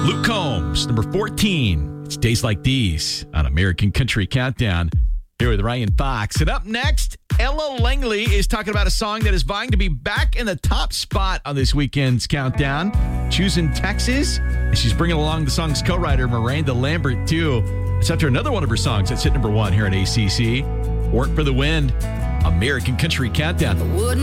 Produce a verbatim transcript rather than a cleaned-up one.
Luke Combs, number fourteen. It's Days Like These on American Country Countdown. Here with Ryan Fox. And up next, Ella Langley is talking about a song that is vying to be back in the top spot on this weekend's countdown. Choosing Texas. And she's bringing along the song's co-writer, Miranda Lambert, too. It's after another one of her songs that's hit number one here at A C C. Work for the Wind, American Country Countdown.